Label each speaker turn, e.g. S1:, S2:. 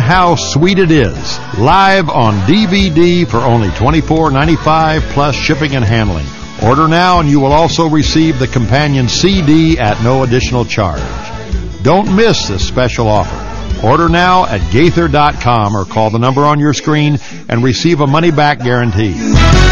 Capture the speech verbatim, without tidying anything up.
S1: How Sweet It Is, live on D V D for only twenty-four ninety-five plus shipping and handling. Order now and you will also receive the companion C D at no additional charge. Don't miss this special offer. Order now at Gaither dot com or call the number on your screen and receive a money-back guarantee.